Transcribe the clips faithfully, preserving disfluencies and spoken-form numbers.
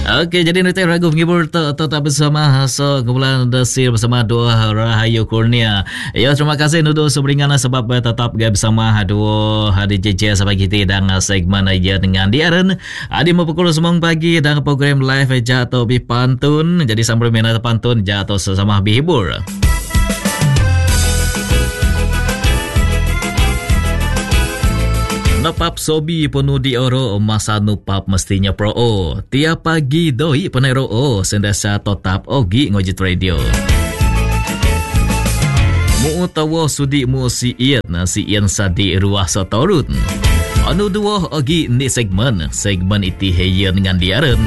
Okey, jadi nanti ragu menghibur tetap bersama so kumpulan Desir bersama dua Rahayu Kurnia. Ya, terima kasih Nudu seberingan sebab tetap bersama dua D J J sampai kita dan segmen ya dengan diaren. Adi pukul sembilan pagi dan program live jatuh bi pantun. Jadi sambil minat pantun jatuh sesama bihibur. Nopap sobi penuh di oro masa nupap mestinya pro o. Tiap pagi doi penero o sendasa totap ogi ngojit radio. Mu tawo sudi mu si ian si ian sadi ruah sotorun. Anu dua ogi ni segmen segmen iti heyen dengan diaren.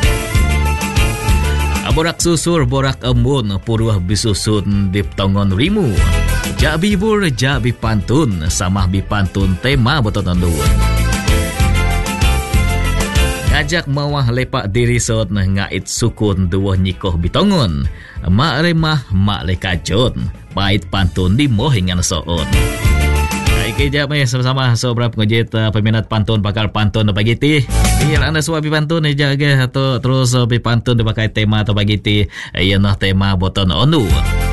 Borak susur borak embun puruh bisusun dip tongon rimu. Jabi bur jabi pantun samah bi pantun tema beton nduun. Ngajak mawah lepak diri sot ngait sukun dua nyikoh bitongon. Mak remah mak lekajun bait pantun di mohingan soon. Baik jap eh sama-sama so berapa ngojit uh, peminat pantun pakar pantun pagi ti. Biar anda suap bi pantun jaga atau terus uh, bi pantun dipakai tema atau pagi ti. Iya nah tema boton ondu.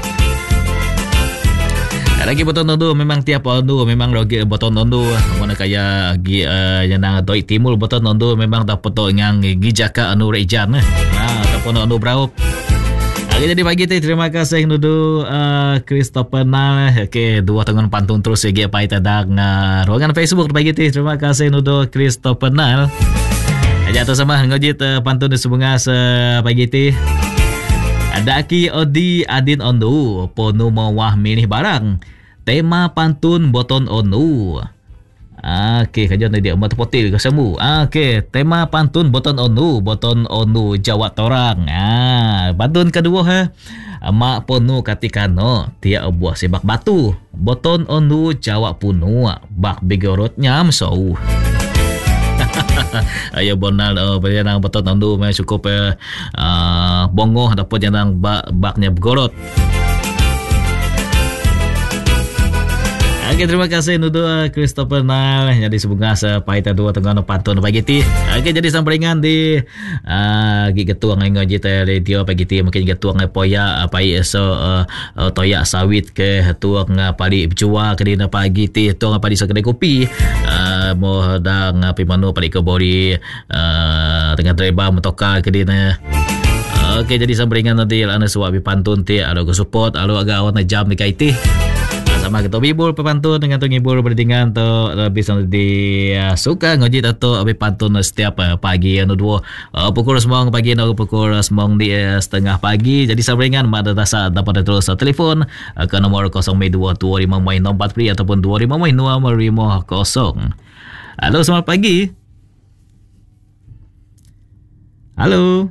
Lagi boton ondu memang tiap ondu memang rogi boton ondu mana kaya gi uh, yang nang doi timul boton ondu memang dapat to ngang gijaka anu rejan. Nah ataupun ondu braup. Oke, jadi pagi tu terima kasih Nudu uh, Christopher Nal. Oke, dua tangan pantun terus lagi apa itu dak uh, ruangan Facebook pagi tu terima kasih Nudu Christopher Nal. Jatuh sama ngojit uh, pantun di sebunga uh, pagi tu. Adaki Odi Adin Ondu ponu mawah milih barang. Tema pantun boton onu. Okey, kajian dia mata potil ke semu. Okey, tema pantun boton onu, boton onu jawab torang. Ah, pantun kedua ha. Mak ponu katikano tia buah sebak batu. Boton onu jawab punu bak bigorot nyam so. Ayo bonal oh yang boton onu mai cukup eh uh, bongoh dapat yang bak baknya begorot. Oke, terima kasih Nudu Christopher Nal. Jadi sebunga sepaita dua tengah pantun pagi ti. Oke, jadi samperingan di uh, gi ketua ngai ngoji te radio pagi ti mungkin ketua ngai poya apa iso uh, uh, toyak sawit ke ketua ngai padi jua ke dina pagi ti ketua ngai padi so kedai kopi. Uh, mo dang pi manu padi ke bori uh, tengah driver motoka ke dina. Oke, jadi samperingan nanti anu suabi pantun ti alo go support alo agak awan jam di kaiti. Sama kita bibur pepantun dengan tu ngibur berdingan tu lebih sangat di uh, suka ngojit atau abi pantun setiap uh, pagi anu dua uh, pukul sembilan pagi atau pukul sembilan di uh, setengah pagi. Jadi samperingan mak dasa dapat terus uh, telefon uh, ke nomor kosong dua dua lima empat pri ataupun dua lima dua lima kosong. Halo, selamat pagi. Halo.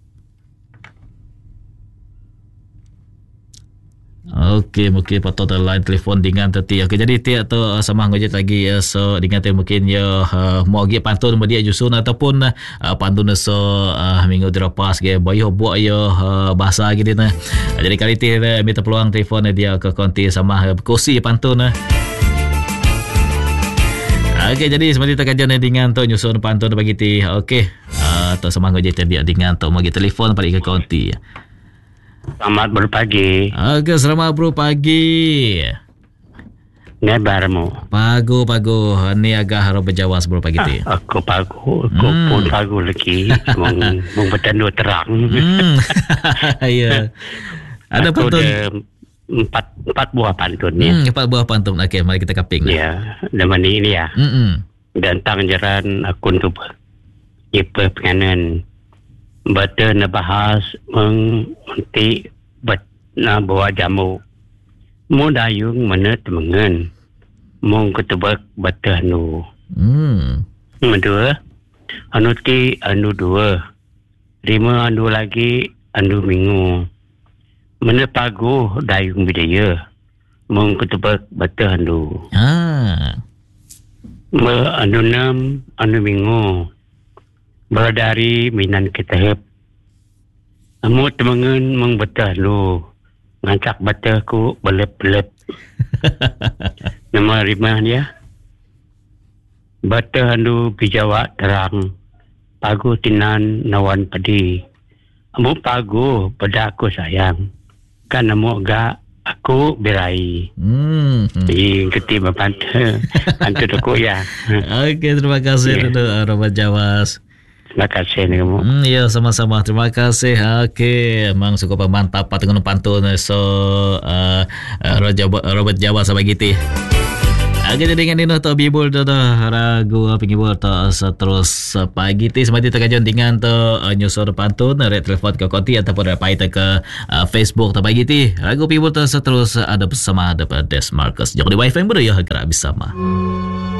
Okey, mungkin patut line telefon dengan tadi. Okey, jadi tiap tu uh, sama ngojit lagi uh, so dengan tu mungkin ya uh, mau gi pantun dia jusun ataupun uh, pantun so uh, minggu terlepas ke boyo buat ya uh, bahasa gitu nah. Uh, jadi kali ti uh, minta peluang telefon uh, dia ke konti sama uh, kursi pantun. Uh. Okey, jadi seperti terkajian dengan tu nyusun pantun bagi ti. Okey. Uh, tu sama ngojit dia dengan tu mau gi telefon pada ke konti. Selamat berpagi. Okey, selamat berpagi. Nebarmu. Pagu pagu. Ni agak harap berjawab sebelum pagi tu. Ah, aku pagu, aku hmm. pun pagu lagi. Mung mung bertanduk terang. Hmm. Ya. Ada aku pantun. Empat empat buah pantun ni. Hmm, empat buah pantun. Okey, mari kita kaping. Ya, nama ni ini ya. Hmm. Dan tang jaran akun tu. Ipa penganan. Bata na bahas meng menti bat na bawa jamu. Mo dayung mana temengan. Mong ketebak bata anu. Hmm. Kedua, anu ti anu dua. Lima anu lagi anu minggu. Mana pagu dayung bidaya. Mong ketebak bata anu. Ah. Ma anu enam anu minggu. Beradari minan ketahap. Amu temangan mong betah lu. Ngancak betah ku belep-belep. Nama rimah dia. Betah lu pijawa terang. pagu tinan nawan padi. Amu pagu pada aku sayang. Kan amu ga aku berai. Hmm. Di ketiba pantai. Pantai aku ya. Okey, terima kasih Ya. Datuk Robert Jawas. Terima kasih ni kamu. Hmm, ya sama-sama. Terima kasih. Okey, memang cukup mantap patut pantun so uh, uh, Robert Jawas sama gitu. Agak jadi dengan ini tu bibul tu tu ragu pengibul tu seterus pagi ti semati terkajon dengan tu uh, nyusur pantun red telefon ke konti ataupun rapai tu ke uh, Facebook tu pagi ti ragu pengibul tu seterus ada bersama ada Des Marcus. Jangan di wifi baru ya agak bisa mah.